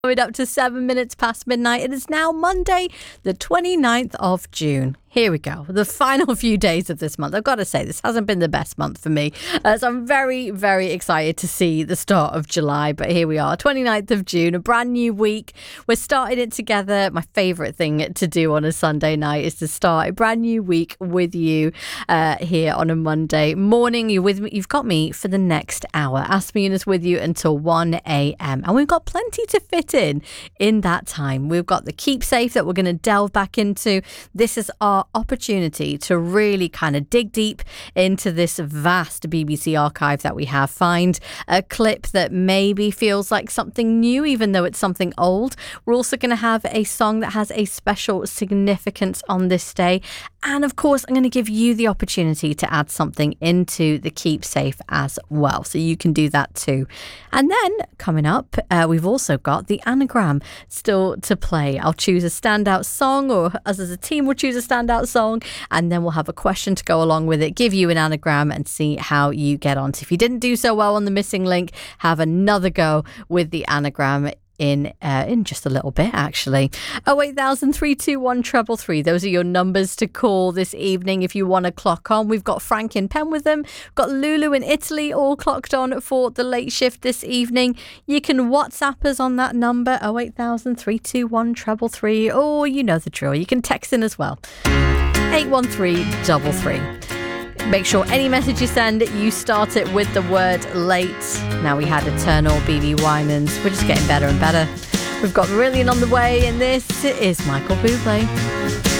Coming up to 7 minutes past midnight. It is now Monday, the 29th of June. Here we go. The final few days of this month. I've got to say, this hasn't been the best month for me. So I'm very, very excited to see the start of July. But here we are, 29th of June, a brand new week. We're starting it together. My favourite thing to do on a Sunday night is to start a brand new week with you here on a Monday morning. You're with me. You've got me for the next hour. Ask Me is with you until 1 a.m. And we've got plenty to fit in that time. We've got the Keep Safe that we're going to delve back into. This is our opportunity to really kind of dig deep into this vast BBC archive that we have. Find a clip that maybe feels like something new, even though it's something old. We're also going to have a song that has a special significance on this day. And of course, I'm going to give you the opportunity to add something into the Keep Safe as well. So you can do that too. And then coming up, we've also got the anagram still to play. I'll choose a standout song, or us as a team will choose a standout song, and then we'll have a question to go along with it, give you an anagram and see how you get on. So if you didn't do so well on the missing link, have another go with the anagram in just a little bit, actually. 08000 321 333. Those are your numbers to call this evening if you want to clock on. We've got Frank in Penwitham, we've got Lulu in Italy, all clocked on for the late shift this evening. You can WhatsApp us on that number, 08000 321 333, or you know the drill. You can text in as well, 81333. Make sure any message you send, you start it with the word late. Now we had Eternal, BB Winans. We're just getting better and better. We've got Marillion on the way, and this is Michael Bublé.